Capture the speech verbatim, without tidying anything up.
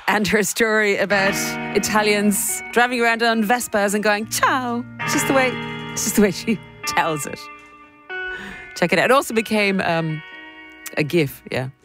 and her story about Italians driving around on Vespas and going ciao. It's just the way, it's just the way she tells it. Check it out. It also became um, a GIF, yeah.